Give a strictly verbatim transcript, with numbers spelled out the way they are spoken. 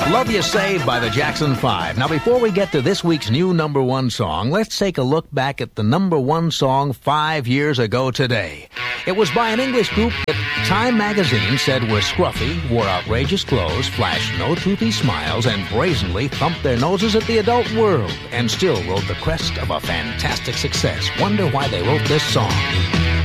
Love You Saved by the Jackson Five. Now, before we get to this week's new number one song, let's take a look back at the number one song five years ago today. It was by an English group that Time magazine said were scruffy, wore outrageous clothes, flashed no toothy smiles, and brazenly thumped their noses at the adult world, and still rode the crest of a fantastic success. Wonder why they wrote this song.